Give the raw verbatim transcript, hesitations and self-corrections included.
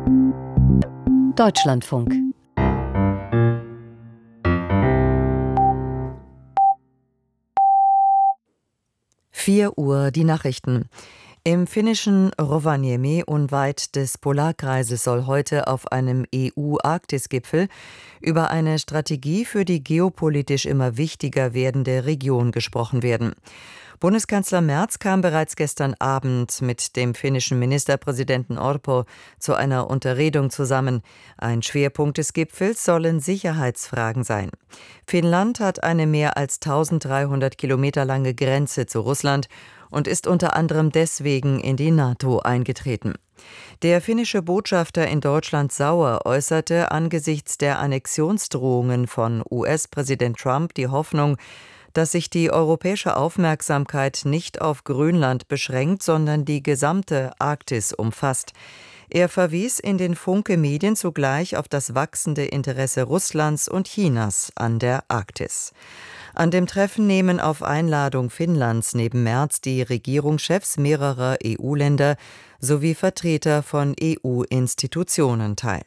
Deutschlandfunk. Vier Uhr die Nachrichten. Im finnischen Rovaniemi unweit des Polarkreises soll heute auf einem E U-Arktis-Gipfel über eine Strategie für die geopolitisch immer wichtiger werdende Region gesprochen werden. Bundeskanzler Merz kam bereits gestern Abend mit dem finnischen Ministerpräsidenten Orpo zu einer Unterredung zusammen. Ein Schwerpunkt des Gipfels sollen Sicherheitsfragen sein. Finnland hat eine mehr als eintausenddreihundert Kilometer lange Grenze zu Russland und ist unter anderem deswegen in die NATO eingetreten. Der finnische Botschafter in Deutschland Sauer äußerte angesichts der Annexionsdrohungen von U S-Präsident Trump die Hoffnung, dass sich die europäische Aufmerksamkeit nicht auf Grönland beschränkt, sondern die gesamte Arktis umfasst. Er verwies in den Funke-Medien zugleich auf das wachsende Interesse Russlands und Chinas an der Arktis. An dem Treffen nehmen auf Einladung Finnlands neben Merz die Regierungschefs mehrerer E U-Länder sowie Vertreter von E U-Institutionen teil.